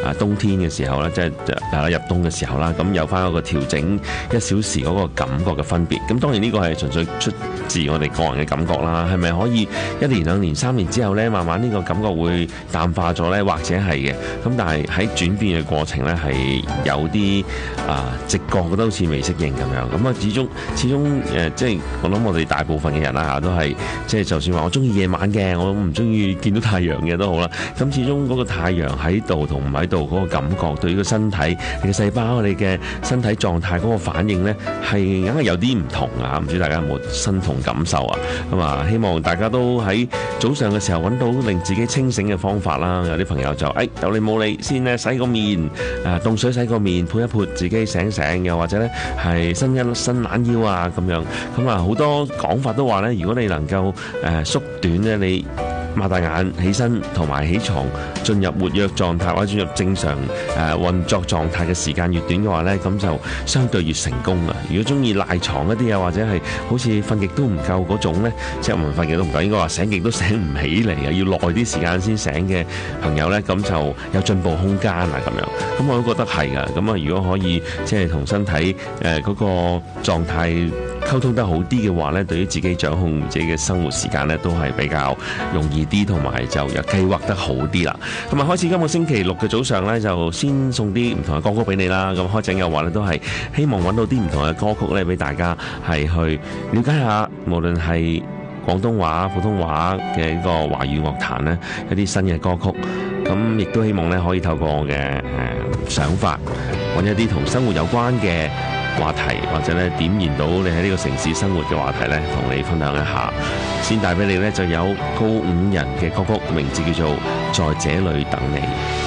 冬天嘅時候咧，即係入冬嘅時候啦，咁有翻一個調整1小時嗰個感覺嘅分別。咁當然呢個係純粹出自我哋個人嘅感覺啦。係咪可以1年、2年、3年之後咧，慢慢呢個感覺會淡化咗咧？或者係嘅。咁但係喺轉變嘅過程咧，係有啲直覺覺得好似未適應咁樣。咁啊，始終即係我諗我哋大部分嘅人啦都係即係就算話我中意夜晚嘅，我唔中意見到太陽嘅都好啦。咁始終嗰個太陽喺度同唔喺度嗰個感覺，對於個身體、你嘅細胞、你嘅身體狀態嗰個反應咧，係硬係有啲唔同啊！唔知大家有冇身同感受啊？咁啊，希望大家都喺早上嘅時候揾到令自己清醒嘅方法啦。有啲朋友就有理冇理先咧，洗個面，凍水洗個面，潑一潑自己醒醒，又或者咧係伸懶腰啊咁樣。咁啊好多講法都話咧，如果你能夠縮短咧你擘大眼起身同埋起床進入活躍狀態或者進入正常運作狀態嘅時間越短嘅話呢，咁就相對越成功啊！如果中意賴床一啲啊，或者係好似瞓極都唔夠嗰種呢，即係唔係瞓極都唔夠，應該話醒極都醒唔起嚟啊，要耐啲時間先醒嘅朋友呢，咁就有進步空間啊咁樣。咁我都覺得係噶。咁啊，如果可以即係同身體嗰個狀態溝通得好啲嘅話呢，對於自己掌控自己嘅生活時間呢，都係比較容易啲，同埋就又計劃得好啲啦。咁啊，開始今個星期六嘅早上呢，就先送啲唔同嘅歌曲俾你啦。咁開整嘅話呢，都係希望揾到啲唔同嘅歌曲呢，俾大家係去了解下，無論係廣東話、普通話嘅一個華語樂壇呢，一啲新嘅歌曲。咁亦都希望呢，可以透過我嘅想法，揾一啲同生活有關嘅話題，或者咧點燃到你喺呢個城市生活嘅話題咧，同你分享一下。先帶俾你咧就有高5人嘅歌曲，名字叫做《在這裡等你》。